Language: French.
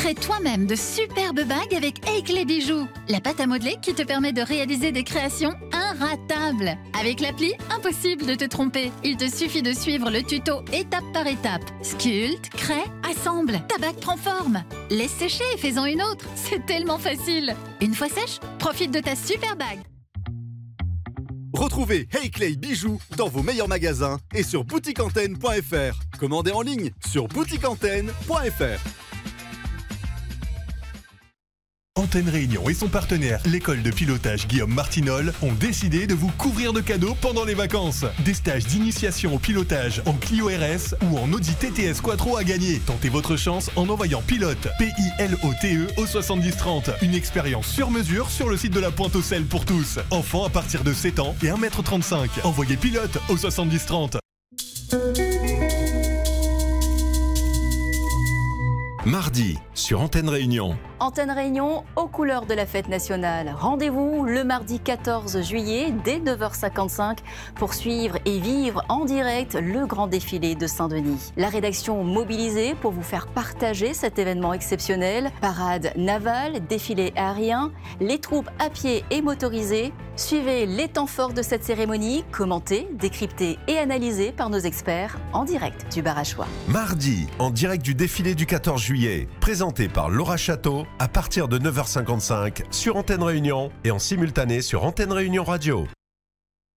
Crée toi-même de superbes bagues avec Haiclay Bijoux, la pâte à modeler qui te permet de réaliser des créations irratables. Avec l'appli, impossible de te tromper. Il te suffit de suivre le tuto étape par étape. Sculpte, crée, assemble. Ta bague prend forme. Laisse sécher et fais-en une autre. C'est tellement facile. Une fois sèche, profite de ta super bague. Retrouvez Haiclay Bijoux dans vos meilleurs magasins et sur boutiqueantenne.fr. Commandez en ligne sur boutiqueantenne.fr. Antenne Réunion et son partenaire, l'école de pilotage Guillaume Martinol, ont décidé de vous couvrir de cadeaux pendant les vacances. Des stages d'initiation au pilotage en Clio RS ou en Audi TTS Quattro à gagner. Tentez votre chance en envoyant pilote, PILOTE au 7030. Une expérience sur mesure sur le site de la Pointe-aux-Celles pour tous. Enfants à partir de 7 ans et 1m35. Envoyez pilote au 7030. Mardi, sur Antenne Réunion. Antenne Réunion aux couleurs de la fête nationale. Rendez-vous le mardi 14 juillet dès 9h55 pour suivre et vivre en direct le grand défilé de Saint-Denis. La rédaction mobilisée pour vous faire partager cet événement exceptionnel. Parade navale, défilé aérien, les troupes à pied et motorisées. Suivez les temps forts de cette cérémonie, commentés, décryptés et analysés par nos experts en direct du bar à choix. Mardi, en direct du défilé du 14 juillet, présenté par Laura Château à partir de 9h55 sur Antenne Réunion et en simultané sur Antenne Réunion Radio.